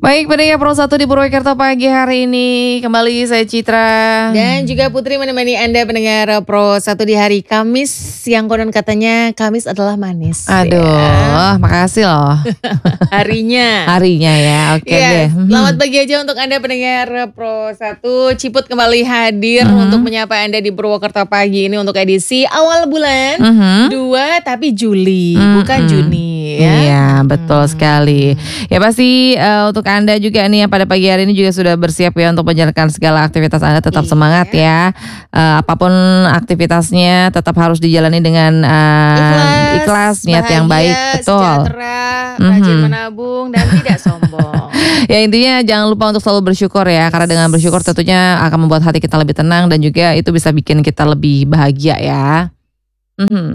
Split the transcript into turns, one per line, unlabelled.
Baik, pendengar Pro 1 di Purwokerto pagi hari ini. Kembali saya Citra.
Dan juga Putri menemani Anda pendengar Pro 1 di hari Kamis. Yang konon katanya Kamis adalah manis.
Aduh,
ya.
Makasih loh. Harinya ya, oke deh.
Selamat pagi aja untuk Anda pendengar Pro 1. Ciput kembali hadir untuk menyapa Anda di Purwokerto pagi ini untuk edisi awal bulan 2 tapi Juli, bukan Juni ya.
Iya, betul sekali. Ya pasti untuk Anda juga nih yang pada pagi hari ini juga sudah bersiap ya untuk menjalankan segala aktivitas Anda, tetap semangat ya. Apapun aktivitasnya tetap harus dijalani dengan ikhlas, niat yang baik, betul.
Sejahtera, rajin menabung dan tidak sombong.
Ya intinya jangan lupa untuk selalu bersyukur ya, karena dengan bersyukur tentunya akan membuat hati kita lebih tenang dan juga itu bisa bikin kita lebih bahagia ya.